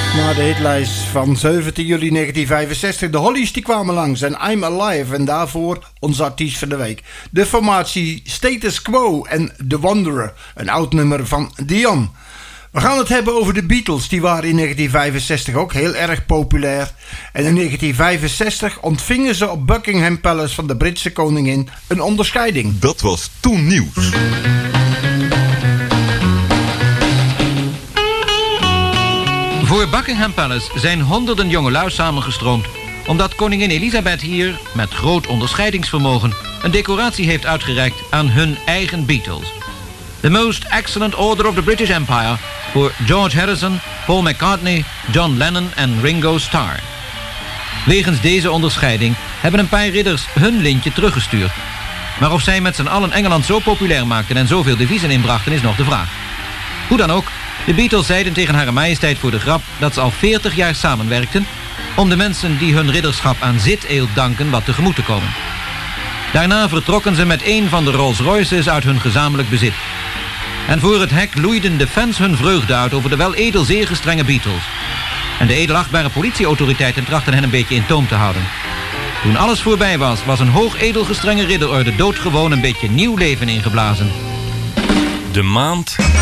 Na de hitlijst van 17 juli 1965, de Hollies die kwamen langs en I'm Alive en daarvoor onze artiest van de week. De formatie Status Quo en The Wanderer, een oud nummer van Dion. We gaan het hebben over de Beatles, die waren in 1965 ook heel erg populair. En in 1965 ontvingen ze op Buckingham Palace van de Britse koningin een onderscheiding. Dat was toen nieuws. Voor Buckingham Palace zijn honderden jongelui samengestroomd, omdat koningin Elisabeth hier, met groot onderscheidingsvermogen, een decoratie heeft uitgereikt aan hun eigen Beatles. The Most Excellent Order of the British Empire voor George Harrison, Paul McCartney, John Lennon en Ringo Starr. Wegens deze onderscheiding hebben een paar ridders hun lintje teruggestuurd. Maar of zij met z'n allen Engeland zo populair maakten en zoveel deviezen inbrachten is nog de vraag. Hoe dan ook, de Beatles zeiden tegen Hare Majesteit voor de grap dat ze al 40 jaar samenwerkten om de mensen die hun ridderschap aan ziteelt danken wat tegemoet te komen. Daarna vertrokken ze met een van de Rolls Royces uit hun gezamenlijk bezit. En voor het hek loeiden de fans hun vreugde uit over de wel edel zeer gestrenge Beatles. En de edelachtbare politieautoriteiten trachten hen een beetje in toom te houden. Toen alles voorbij was, was een hoog edelgestrenge ridderorde doodgewoon een beetje nieuw leven ingeblazen. De maand